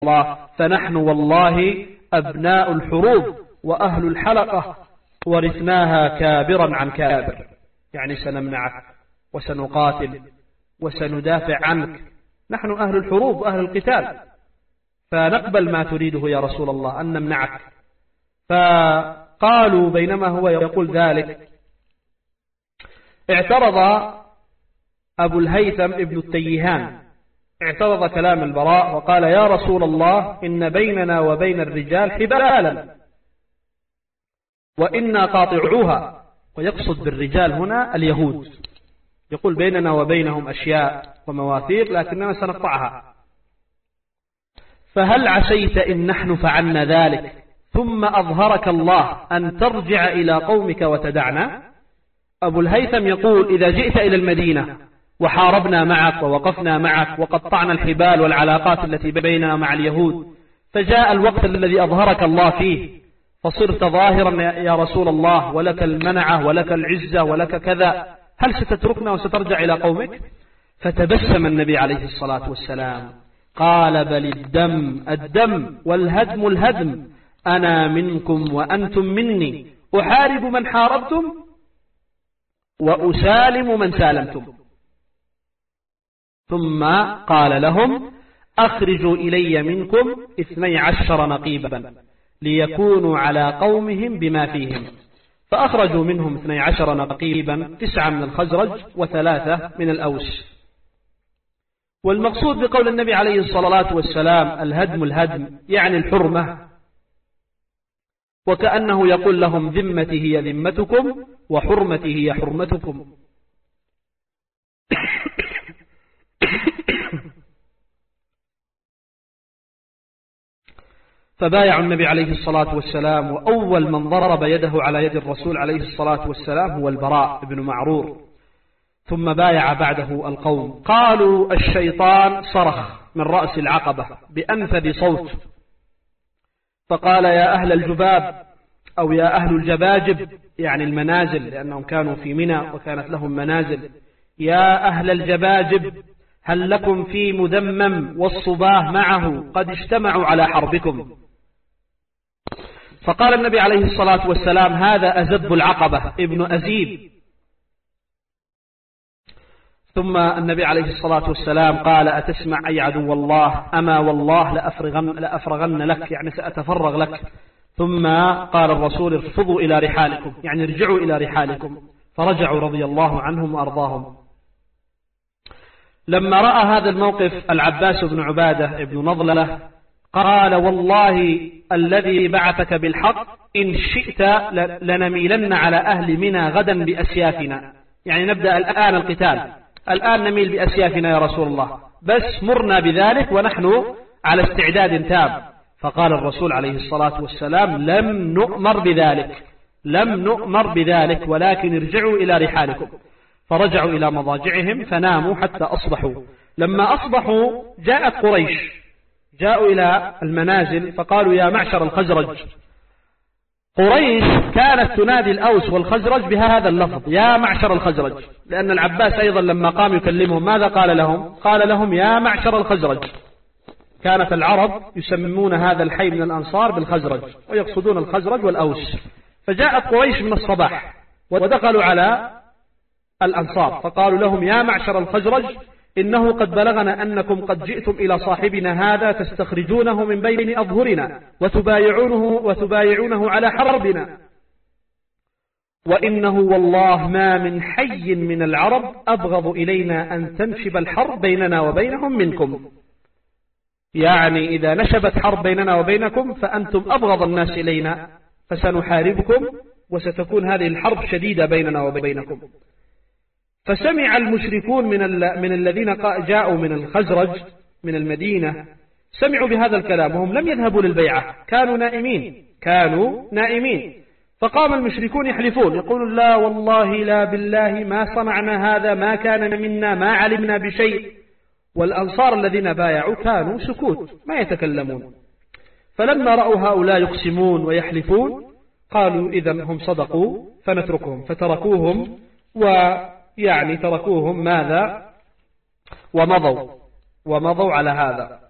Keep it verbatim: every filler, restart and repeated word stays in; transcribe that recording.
الله فنحن والله أبناء الحروب وأهل الحلقة ورثناها كابرا عن كابر، يعني سنمنعك وسنقاتل وسندافع عنك، نحن أهل الحروب وأهل القتال، فنقبل ما تريده يا رسول الله أن نمنعك. فقالوا بينما هو يقول ذلك اعترض أبو الهيثم ابن التيهان، اعترض كلام البراء وقال يا رسول الله إن بيننا وبين الرجال حبالا وإنا قاطعوها، ويقصد بالرجال هنا اليهود، يقول بيننا وبينهم أشياء ومواثيق لكننا سنقطعها، فهل عسيت إن نحن فعلنا ذلك ثم أظهرك الله أن ترجع إلى قومك وتدعنا؟ أبو الهيثم يقول إذا جئت إلى المدينة وحاربنا معك ووقفنا معك وقطعنا الحبال والعلاقات التي بيننا مع اليهود، فجاء الوقت الذي أظهرك الله فيه فصرت ظاهرا يا رسول الله ولك المنعة ولك العزة ولك كذا، هل ستتركنا وسترجع إلى قومك؟ فتبسم النبي عليه الصلاة والسلام قال بل الدم الدم والهدم الهدم، أنا منكم وأنتم مني، أحارب من حاربتم وأسالم من سالمتم. ثم قال لهم أخرجوا إلي منكم اثني عشر نقيبا ليكونوا على قومهم بما فيهم، فأخرجوا منهم اثني عشر نقيبا، تسعة من الخزرج وثلاثة من الأوس. والمقصود بقول النبي عليه الصلاة والسلام الهدم الهدم يعني الحرمة، وكأنه يقول لهم ذمتي هي ذمتكم وحرمتي هي حرمتكم. فبايع النبي عليه الصلاة والسلام، وأول من ضرب يده على يد الرسول عليه الصلاة والسلام هو البراء بن معرور، ثم بايع بعده القوم. قالوا الشيطان صرخ من رأس العقبة بأنفذ صوت فقال يا أهل الجباب أو يا أهل الجباجب، يعني المنازل لأنهم كانوا في منى وكانت لهم منازل، يا أهل الجباجب هل لكم في مدمم والصباه معه قد اجتمعوا على حربكم؟ فقال النبي عليه الصلاة والسلام هذا أزب العقبة ابن أزيب. ثم النبي عليه الصلاة والسلام قال أتسمع أي عدو الله أما والله لأفرغن, لأفرغن لك، يعني سأتفرغ لك. ثم قال الرسول ارفضوا إلى رحالكم، يعني ارجعوا إلى رحالكم، فرجعوا رضي الله عنهم وأرضاهم. لما رأى هذا الموقف العباس بن عبادة بن نضلة قال والله الذي بعثك بالحق إن شئت لنميلن على أهل منى غدا بأسيافنا، يعني نبدأ الآن القتال، الآن نميل بأسيافنا يا رسول الله، بس مرنا بذلك ونحن على استعداد تام. فقال الرسول عليه الصلاة والسلام لم نؤمر بذلك، لم نؤمر بذلك، ولكن ارجعوا إلى رحالكم. فرجعوا إلى مضاجعهم فناموا حتى أصبحوا. لما أصبحوا جاءت قريش، جاءوا إلى المنازل فقالوا يا معشر الخزرج. قريش كانت تنادي الأوس والخزرج بهذا اللفظ يا معشر الخزرج، لأن العباس أيضا لما قام يكلمهم ماذا قال لهم؟ قال لهم يا معشر الخزرج. كانت العرب يسمون هذا الحي من الأنصار بالخزرج ويقصدون الخزرج والأوس. فجاءت قريش من الصباح ودخلوا على الأنصار فقالوا لهم يا معشر الخزرج إنه قد بلغنا أنكم قد جئتم إلى صاحبنا هذا تستخرجونه من بين أظهرنا وتبايعونه, وتبايعونه على حربنا، وإنه والله ما من حي من العرب أبغض إلينا أن تنشب الحرب بيننا وبينهم منكم، يعني إذا نشبت حرب بيننا وبينكم فأنتم أبغض الناس إلينا، فسنحاربكم وستكون هذه الحرب شديدة بيننا وبينكم. فسمع المشركون من, من الذين جاءوا من الخزرج من المدينة سمعوا بهذا الكلام وهم لم يذهبوا للبيعة، كانوا نائمين كانوا نائمين فقام المشركون يحلفون يقولون لا والله لا بالله ما صنعنا هذا، ما كان منا، ما علمنا بشيء. والأنصار الذين بايعوا كانوا سكوت ما يتكلمون. فلما رأوا هؤلاء يقسمون ويحلفون قالوا إذن هم صدقوا فنتركهم، فتركوهم ويعني تركوهم ماذا ومضوا ومضوا على هذا.